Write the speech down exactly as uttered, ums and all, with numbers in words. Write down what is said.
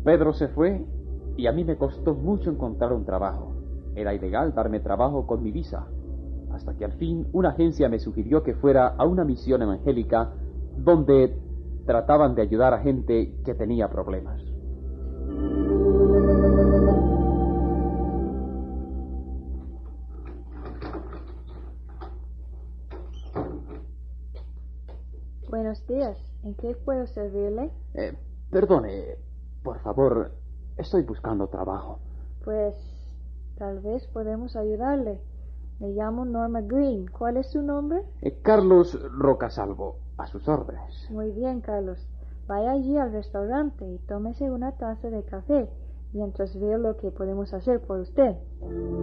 Pedro se fue y a mí me costó mucho encontrar un trabajo. Era ilegal darme trabajo con mi visa, hasta que al fin una agencia me sugirió que fuera a una misión evangélica donde trataban de ayudar a gente que tenía problemas. Buenos días. ¿En qué puedo servirle? Eh, perdone, por favor, estoy buscando trabajo. Pues tal vez podemos ayudarle. Me llamo Norma Green. ¿Cuál es su nombre? Eh, Carlos Rocasalvo, a sus órdenes. Muy bien, Carlos. Vaya allí al restaurante y tómese una taza de café mientras veo lo que podemos hacer por usted.